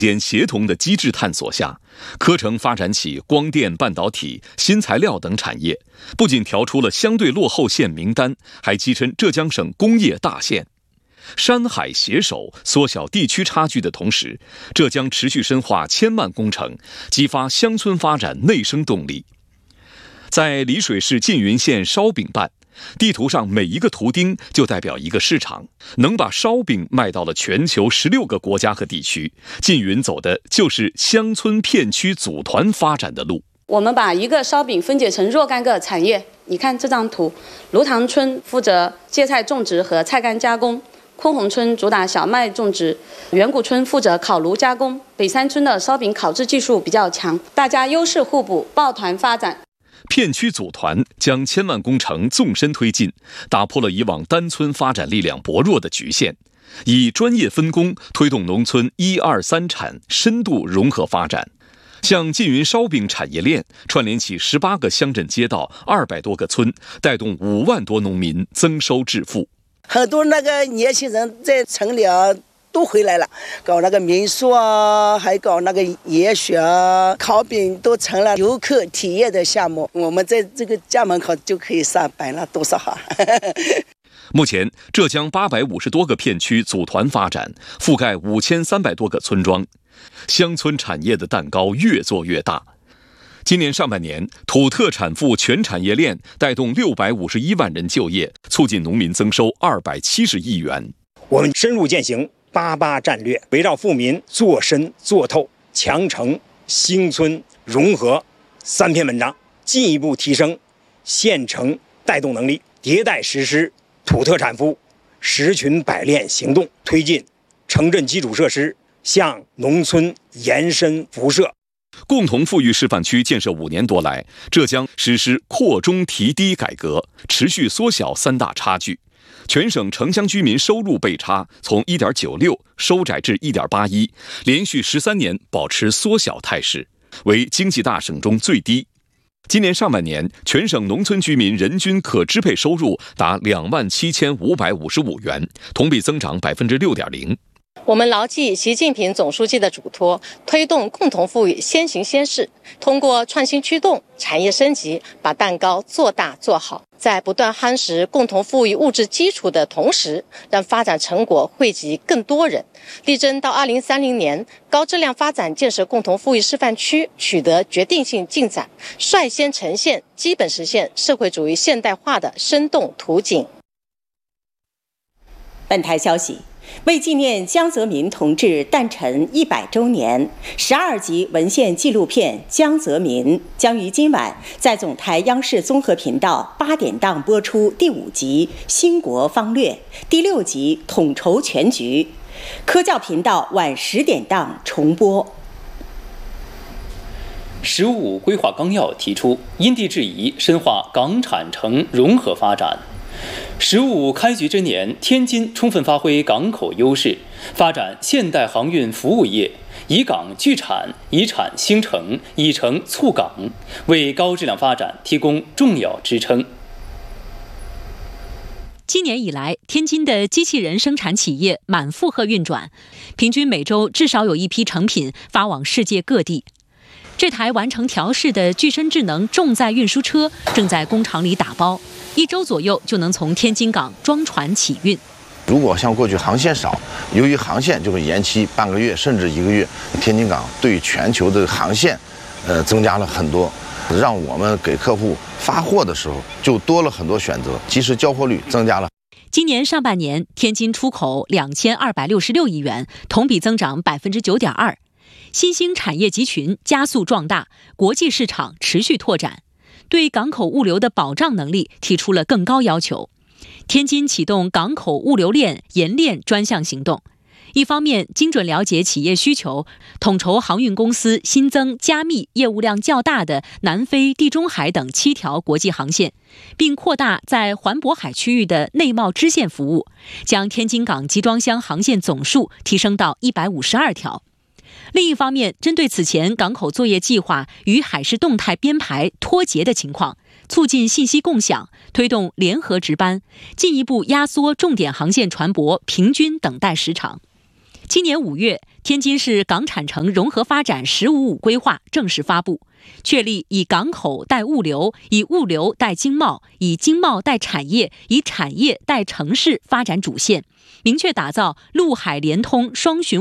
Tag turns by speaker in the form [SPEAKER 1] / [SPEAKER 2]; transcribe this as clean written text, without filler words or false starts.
[SPEAKER 1] 点协同的机制探索下，科城发展起光电、半导体、新材料等产业，不仅调出了相对落后县名单，还跻身浙江省工业大县。山海携手，缩小地区差距的同时，浙江持续深化千万工程，激发乡村发展内生动力。在丽水市缙云县烧饼办，地图上每一个图钉就代表一个市场，能把烧饼卖到了全球16个国家和地区。缙云走的就是乡村片区组团发展的路。
[SPEAKER 2] 我们把一个烧饼分解成若干个产业，你看这张图，芦塘村负责芥菜种植和菜干加工，昆洪村主打小麦种植，远古村负责烤炉加工，北山村的烧饼烤制技术比较强，大家优势互补，抱团发展。
[SPEAKER 1] 片区组团将千万工程纵深推进，打破了以往单村发展力量薄弱的局限，以专业分工推动农村1、2、3产深度融合发展。像缙云烧饼产业链串联起18个乡镇街道，200多个村，带动5万多农民增收致富。
[SPEAKER 3] 很多那个年轻人在城里都回来了，搞那个民宿还搞那个野雪烤饼，都成了游客体验的项目。我们在这个家门口就可以上班了，多少好！
[SPEAKER 1] 目前，浙江850多个片区组团发展，覆盖5300多个村庄，乡村产业的蛋糕越做越大。今年上半年，土特产赋全产业链带动651万人就业，促进农民增收270亿元。
[SPEAKER 4] 我们深入践行88战略，围绕富民做深做透、强城兴村融合3篇文章，进一步提升县城带动能力，迭代实施土特产赋10群百炼行动，推进城镇基础设施向农村延伸辐射。
[SPEAKER 1] 共同富裕示范区建设5年多来，浙江实施扩中提低改革，持续缩小3大差距。全省城乡居民收入倍差从 1.96 收窄至 1.81， 连续13年保持缩小态势，为经济大省中最低。今年上半年，全省农村居民人均可支配收入达27555元，同比增长 6.0%。
[SPEAKER 5] 我们牢记习近平总书记的嘱托，推动共同富裕先行先试，通过创新驱动、产业升级，把蛋糕做大做好，在不断夯实共同富裕物质基础的同时，让发展成果惠及更多人，力争到2030年，高质量发展建设共同富裕示范区取得决定性进展，率先呈现基本实现社会主义现代化的生动图景。
[SPEAKER 6] 本台消息，为纪念江泽民同志诞辰100周年，12集文献纪录片《江泽民》将于今晚在总台央视综合频道8点档播出第5集《兴国方略》，第6集《统筹全局》，科教频道晚10点档重播。
[SPEAKER 7] 15规划纲要提出，因地制宜深化港产城融合发展。15开局之年，天津充分发挥港口优势，发展现代航运服务业，以港聚产，以产兴城，以城促港，为高质量发展提供重要支撑。
[SPEAKER 8] 今年以来，天津的机器人生产企业满负荷运转，平均每周至少有一批成品发往世界各地。这台完成调试的具身智能重载运输车正在工厂里打包，1周左右就能从天津港装船起运。
[SPEAKER 9] 如果像过去航线少，由于航线就会延期半个月甚至1个月，天津港对全球的航线增加了很多，让我们给客户发货的时候就多了很多选择，及时交货率增加了。
[SPEAKER 8] 今年上半年，天津出口2266亿元，同比增长 9.2%。新兴产业集群加速壮大，国际市场持续拓展，对港口物流的保障能力提出了更高要求。天津启动港口物流链研炼专项行动，一方面精准了解企业需求，统筹航运公司新增加密业务量较大的南非、地中海等7条国际航线，并扩大在环渤海区域的内贸支线服务，将天津港集装箱航线总数提升到152条。另一方面，针对此前港口作业计划与海事动态编排脱节的情况，促进信息共享，推动联合值班，进一步压缩重点航线船舶平均等待时长。 今年5月，天津市港产城融合发展“15+5”规划正式发布，确立以港口带物流、以物流带经贸、以经贸带产业、以产业带城市发展主线，明确打造陆海联通双循